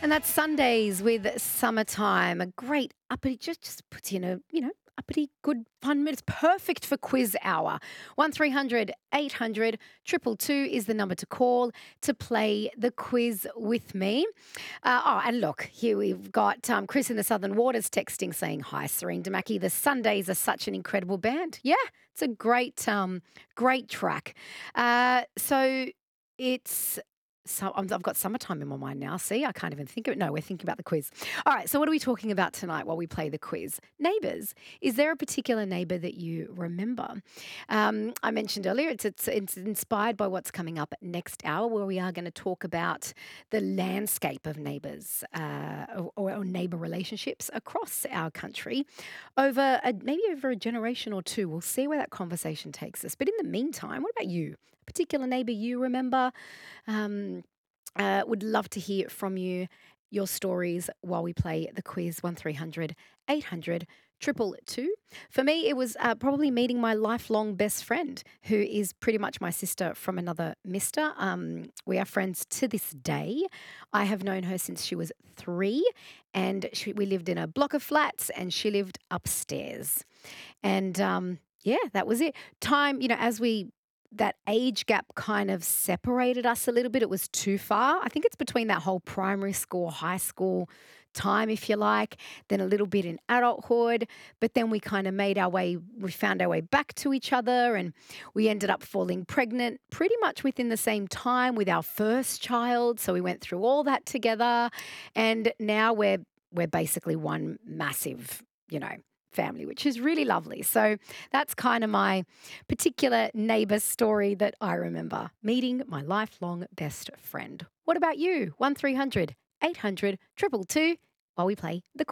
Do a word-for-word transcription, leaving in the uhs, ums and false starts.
And that's Sundays with Summertime. A great uppity, just, just puts you in a, you know, uppity, good, fun mood. It's perfect for quiz hour. one three hundred eight hundred two two two is the number to call to play the quiz with me. Uh, oh, and look, here we've got um, Chris in the Southern Waters texting saying, "Hi, Serene Damaki. The Sundays are such an incredible band." Yeah, it's a great, um, great track. Uh, so it's so I'm- I've got summertime in my mind now. See, I can't even think of it. No, we're thinking about the quiz. All right. So, what are we talking about tonight while we play the quiz? Neighbours. Is there a particular neighbour that you remember? Um, I mentioned earlier it's, it's it's inspired by what's coming up next hour, where we are going to talk about the landscape of neighbours uh, or, or neighbour relationships across our country over a, maybe over a generation or two. We'll see where that conversation takes us. But in the meantime, what about you? A particular neighbour you remember? Um, uh, would love to hear from you, your stories while we play the quiz. one three hundred eight hundred two two two. For me, it was uh, probably meeting my lifelong best friend, who is pretty much my sister from another mister. Um, we are friends to this day. I have known her since she was three, and she, we lived in a block of flats, and she lived upstairs. And um, yeah, that was it. Time, you know, as we that age gap kind of separated us a little bit. It was too far. I think it's between that whole primary school, high school time, if you like, then a little bit in adulthood. But then we kind of made our way, we found our way back to each other, and we ended up falling pregnant pretty much within the same time with our first child. So we went through all that together. And now we're we're basically one massive, you know, family, which is really lovely. So that's kind of my particular neighbour story that I remember, meeting my lifelong best friend. What about you? one three hundred eight hundred two two two while we play the